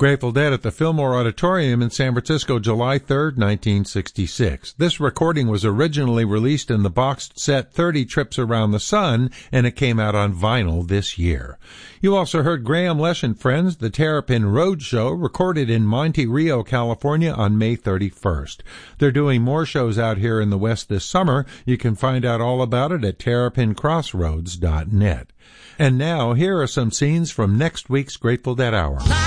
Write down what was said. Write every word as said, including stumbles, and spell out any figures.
Grateful Dead at the Fillmore Auditorium in San Francisco, July third, nineteen sixty-six. This recording was originally released in the boxed set thirty Trips Around the Sun, and it came out on vinyl this year. You also heard Graham Lesh and Friends, the Terrapin Road Show, recorded in Monte Rio, California on May thirty-first. They're doing more shows out here in the West this summer. You can find out all about it at terrapin crossroads dot net. And now, here are some scenes from next week's Grateful Dead Hour.